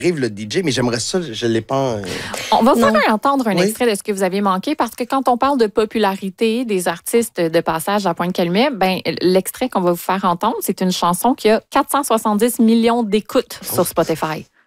arrive le DJ, mais j'aimerais ça, je l'ai pas... On va faire entendre un extrait de ce que vous aviez manqué, parce que quand on parle de popularité des artistes de passage à Pointe-Calumet, l'extrait qu'on va vous faire entendre, c'est une chanson qui a 470 millions d'écoutes sur Spotify.